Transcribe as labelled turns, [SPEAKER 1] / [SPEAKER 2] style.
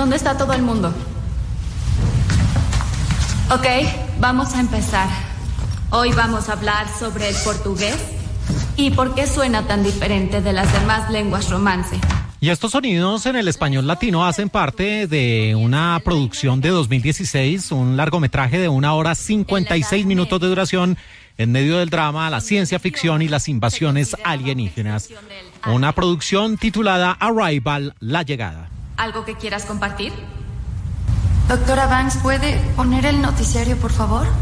[SPEAKER 1] ¿Dónde está todo el mundo? Ok, vamos a empezar. Hoy vamos a hablar sobre el portugués y por qué suena tan diferente de las demás lenguas romance.
[SPEAKER 2] Y estos sonidos en el español latino hacen parte de una producción de 2016, un largometraje de 1 hora 56 minutos de duración en medio del drama, la ciencia ficción y las invasiones alienígenas. Una producción titulada Arrival, La Llegada.
[SPEAKER 1] ¿Algo que quieras compartir?
[SPEAKER 3] Doctora Banks, ¿puede poner el noticiario, por favor?